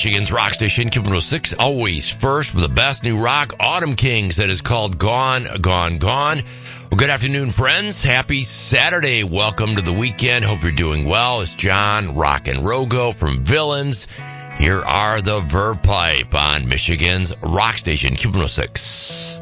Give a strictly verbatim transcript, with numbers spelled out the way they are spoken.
Michigan's rock station, Q one oh six, always first with the best new rock, Autumn Kings, that is called Gone, Gone, Gone. Well, good afternoon, friends. Happy Saturday. Welcome to the weekend. Hope you're doing well. It's John Rock and Rogo from Villains. Here are the Verve Pipe on Michigan's rock station, Q one oh six.